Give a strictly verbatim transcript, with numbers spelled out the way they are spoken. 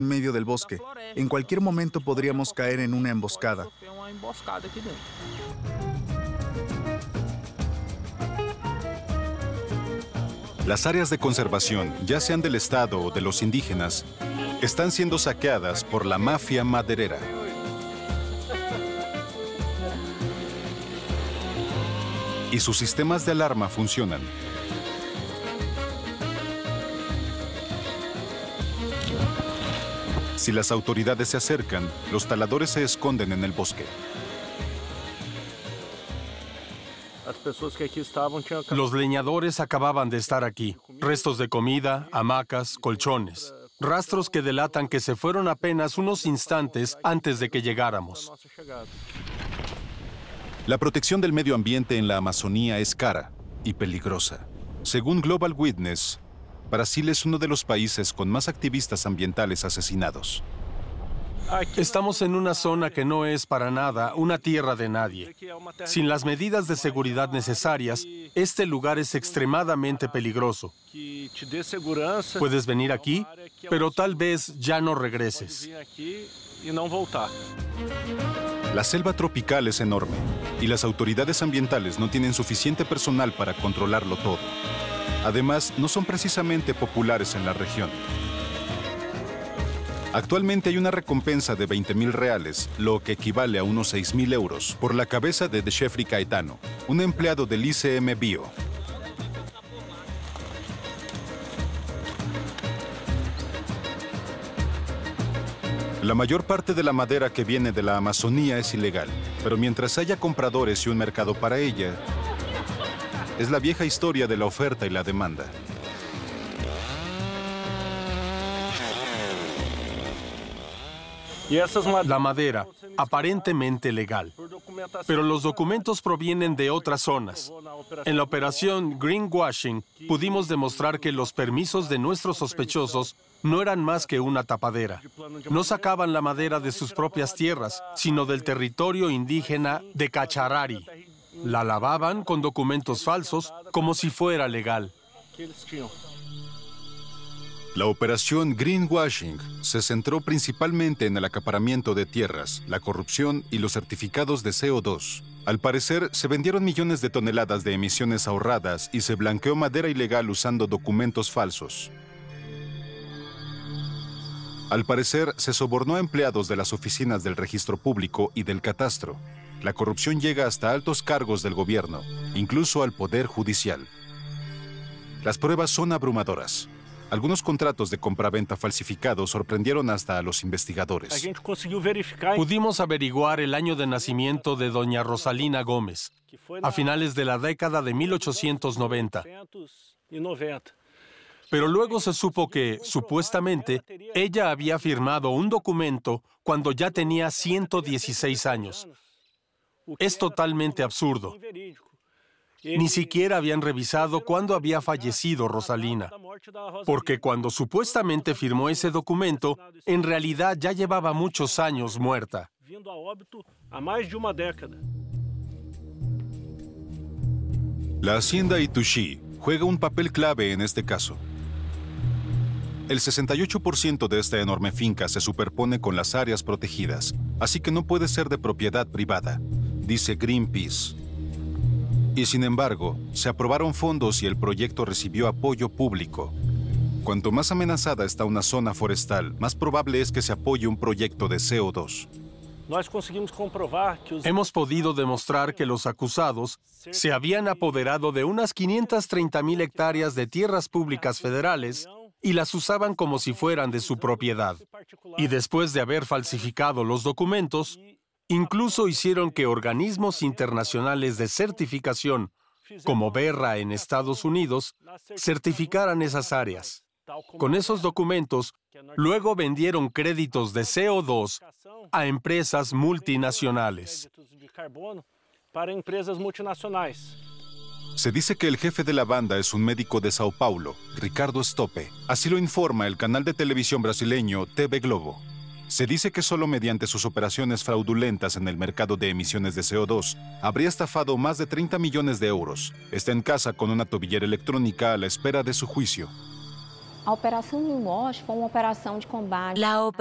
en medio del bosque. En cualquier momento podríamos caer en una emboscada. Las áreas de conservación, ya sean del Estado o de los indígenas, están siendo saqueadas por la mafia maderera. Y sus sistemas de alarma funcionan. Si las autoridades se acercan, los taladores se esconden en el bosque. Los leñadores acababan de estar aquí. Restos de comida, hamacas, colchones. Rastros que delatan que se fueron apenas unos instantes antes de que llegáramos. La protección del medio ambiente en la Amazonía es cara y peligrosa. Según Global Witness, Brasil es uno de los países con más activistas ambientales asesinados. Estamos en una zona que no es para nada una tierra de nadie. Sin las medidas de seguridad necesarias, este lugar es extremadamente peligroso. Puedes venir aquí, pero tal vez ya no regreses. La selva tropical es enorme y las autoridades ambientales no tienen suficiente personal para controlarlo todo. Además, no son precisamente populares en la región. Actualmente hay una recompensa de veinte mil reales, lo que equivale a unos seis mil euros, por la cabeza de Jeffrey Caetano, un empleado del I C M Bio. La mayor parte de la madera que viene de la Amazonía es ilegal, pero mientras haya compradores y un mercado para ella, es la vieja historia de la oferta y la demanda. La madera, aparentemente legal, pero los documentos provienen de otras zonas. En la operación Greenwashing pudimos demostrar que los permisos de nuestros sospechosos no eran más que una tapadera. No sacaban la madera de sus propias tierras, sino del territorio indígena de Cacharari. La lavaban con documentos falsos como si fuera legal. La operación Greenwashing se centró principalmente en el acaparamiento de tierras, la corrupción y los certificados de C O dos. Al parecer, se vendieron millones de toneladas de emisiones ahorradas y se blanqueó madera ilegal usando documentos falsos. Al parecer, se sobornó a empleados de las oficinas del registro público y del catastro. La corrupción llega hasta altos cargos del gobierno, incluso al poder judicial. Las pruebas son abrumadoras. Algunos contratos de compraventa falsificados sorprendieron hasta a los investigadores. Pudimos averiguar el año de nacimiento de doña Rosalina Gómez, a finales de la década de mil ochocientos noventa. Pero luego se supo que, supuestamente, ella había firmado un documento cuando ya tenía ciento dieciséis años. Es totalmente absurdo. Ni siquiera habían revisado cuándo había fallecido Rosalina, porque cuando supuestamente firmó ese documento, en realidad ya llevaba muchos años muerta. La hacienda Itushi juega un papel clave en este caso. El sesenta y ocho por ciento de esta enorme finca se superpone con las áreas protegidas, así que no puede ser de propiedad privada, dice Greenpeace. Y sin embargo, se aprobaron fondos y el proyecto recibió apoyo público. Cuanto más amenazada está una zona forestal, más probable es que se apoye un proyecto de C O dos. Hemos podido demostrar que los acusados se habían apoderado de unas quinientas treinta mil hectáreas de tierras públicas federales y las usaban como si fueran de su propiedad. Y después de haber falsificado los documentos, incluso hicieron que organismos internacionales de certificación, como Verra en Estados Unidos, certificaran esas áreas. Con esos documentos, luego vendieron créditos de C O dos a empresas multinacionales. Se dice que el jefe de la banda es un médico de Sao Paulo, Ricardo Stoppe. Así lo informa el canal de televisión brasileño T V Globo. Se dice que solo mediante sus operaciones fraudulentas en el mercado de emisiones de C O dos habría estafado más de treinta millones de euros. Está en casa con una tobillera electrónica a la espera de su juicio. A Operação New Wash fue una operación de combate. La